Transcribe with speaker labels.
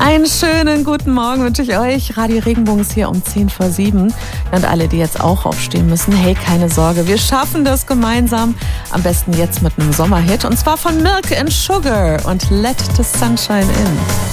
Speaker 1: Einen schönen guten Morgen wünsche ich euch. Radio Regenbogen ist hier um 7:10. Und alle, die jetzt auch aufstehen müssen, hey, keine Sorge, wir schaffen das gemeinsam. Am besten jetzt mit einem Sommerhit. Und zwar von Milk and Sugar und Let the Sunshine In.